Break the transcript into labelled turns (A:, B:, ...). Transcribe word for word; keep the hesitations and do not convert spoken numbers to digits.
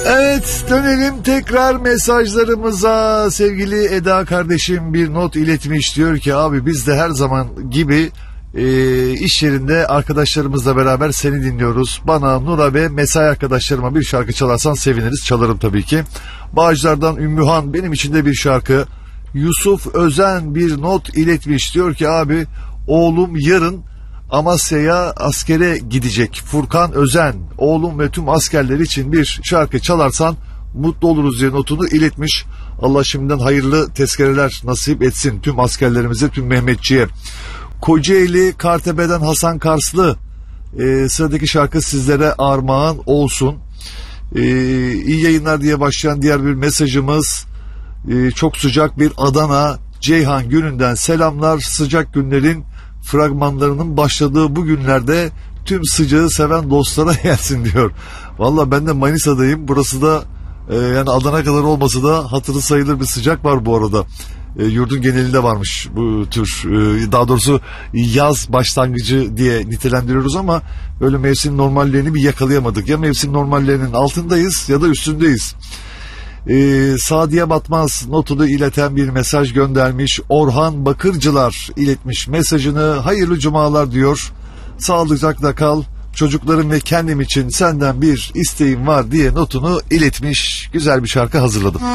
A: Evet, dönelim tekrar mesajlarımıza. Sevgili Eda kardeşim bir not iletmiş, diyor ki abi biz de her zaman gibi e, iş yerinde arkadaşlarımızla beraber seni dinliyoruz. Bana, Nur'a ve mesai arkadaşlarıma bir şarkı çalarsan seviniriz. Çalarım tabii ki. Bağcılar'dan Ümmühan benim için de bir şarkı. Yusuf Özen bir not iletmiş, diyor ki abi oğlum yarın Amasya'ya askere gidecek. Furkan Özen, oğlum ve tüm askerler için bir şarkı çalarsan mutlu oluruz diye notunu iletmiş. Allah şimdiden hayırlı tezkereler nasip etsin tüm askerlerimize, tüm Mehmetçiğe. Kocaeli Kartepe'den Hasan Karslı, e, sıradaki şarkı sizlere armağan olsun. E, iyi yayınlar diye başlayan diğer bir mesajımız, e, çok sıcak bir Adana Ceyhan gününden selamlar. Sıcak günlerin fragmanlarının başladığı bu günlerde tüm sıcağı seven dostlara gelsin diyor. Valla ben de Manisa'dayım. Burası da e, yani Adana kadar olmasa da hatırı sayılır bir sıcak var bu arada. E, yurdun genelinde varmış bu tür, e, daha doğrusu yaz başlangıcı diye nitelendiriyoruz ama öyle mevsim normallerini bir yakalayamadık. Ya mevsim normallerinin altındayız ya da üstündeyiz. Ee, Sadiye Batmaz notunu ileten bir mesaj göndermiş. Orhan Bakırcılar iletmiş mesajını. Hayırlı cumalar diyor. Sağlıcakla kal. Çocuklarım ve kendim için senden bir isteğim var diye notunu iletmiş. Güzel bir şarkı hazırladım.